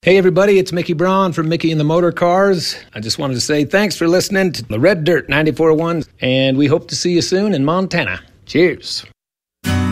Hey everybody, it's Mickey Braun from Mickey and the Motor Cars. I just wanted to say thanks for listening to the Red Dirt 94.1, and we hope to see you soon in Montana. Cheers.